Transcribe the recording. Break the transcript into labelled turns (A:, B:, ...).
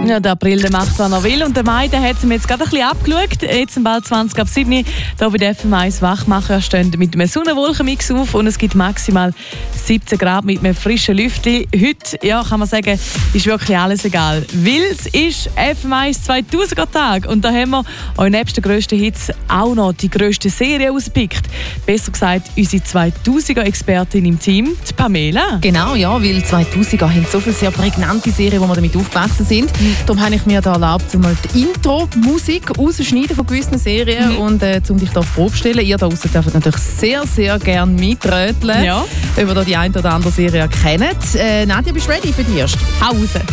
A: Ja, der April der macht, was er will. Und der Mai, der hat es mir jetzt gerade ein bisschen abgeschaut. Jetzt bald 20 ab 7 Uhr. Hier bei der FM1 Wachmacher stehen mit einem Sonnenwolkenmix auf und es gibt maximal 17 Grad mit einem frischen Lüftchen. Heute, ja, kann man sagen, ist wirklich alles egal. Weil es ist FM1 2000er Tag und da haben wir euch nebst den grössten Hits auch noch die grösste Serie ausgepickt. Besser gesagt, unsere 2000er-Expertin im Team, die Pamela.
B: Genau, ja, weil 2000er haben so viele sehr prägnante Serien, wo wir damit aufgewachsen sind. Darum habe ich mir da erlaubt, mal die Intro-Musik rauszuschneiden von gewissen Serien und um dich da auf Probe zu stellen. Ihr da draussen dürft natürlich sehr, sehr gerne mitröteln,
A: Ja.
B: ob ihr da die eine oder andere Serie kennt. Nadja, bist du ready für die erste?
A: Hause.